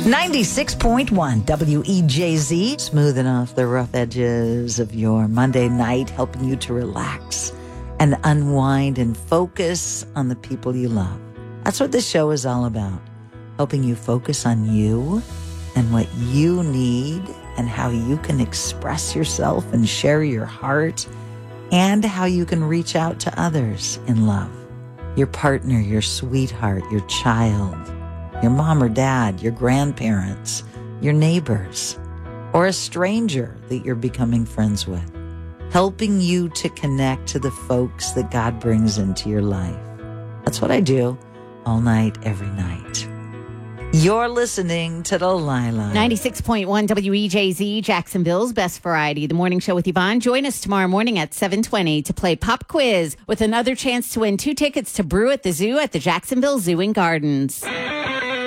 96.1 WEJZ, smoothing off the rough edges of your Monday night, helping you to relax and unwind and focus on the people you love. That's what this show is all about, helping you focus on you and what you need and how you can express yourself and share your heart and how you can reach out to others in love. Your partner, your sweetheart, your child, your mom or dad, your grandparents, your neighbors, or a stranger that you're becoming friends with, helping you to connect to the folks that God brings into your life. That's what I do all night, every night. You're listening to Delilah. 96.1 WEJZ, Jacksonville's best variety. The morning show with Yvonne. Join us tomorrow morning at 7:20 to play Pop Quiz with another chance to win 2 tickets to Brew at the Zoo at the Jacksonville Zoo and Gardens.